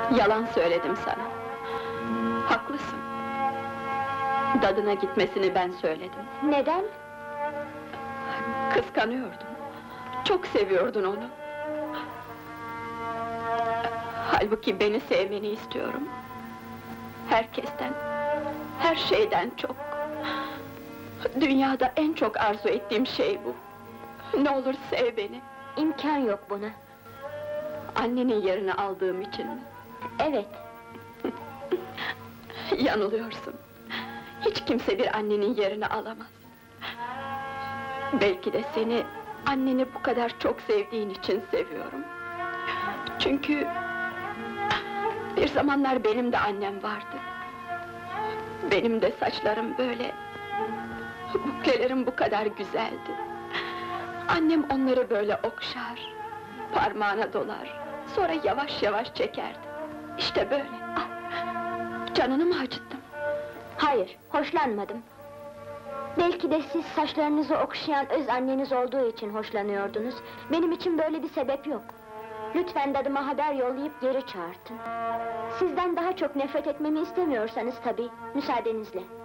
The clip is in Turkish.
Yalan söyledim sana. Haklısın. Dadına gitmesini ben söyledim. Neden? Kıskanıyordum. Çok seviyordun onu. Halbuki beni sevmeni istiyorum. Herkesten, her şeyden çok. Dünyada en çok arzu ettiğim şey bu. Ne olur sev beni. İmkan yok buna. Annenin yerini aldığım için mi? Evet, Yanılıyorsun. Hiç kimse bir annenin yerini alamaz. Belki de seni, anneni bu kadar çok sevdiğin için seviyorum. Çünkü bir zamanlar benim de annem vardı. Benim de saçlarım böyle, buklelerim bu kadar güzeldi. Annem onları böyle okşar, parmağına dolar, sonra yavaş yavaş çekerdi. İşte böyle. Ah, canını mı acıttım? hayır, hoşlanmadım. Belki de siz saçlarınızı okşayan öz anneniz olduğu için hoşlanıyordunuz. Benim için böyle bir sebep yok. Lütfen dadıma haber yollayıp geri çağırtın. Sizden daha çok nefret etmemi istemiyorsanız tabii, müsaadenizle.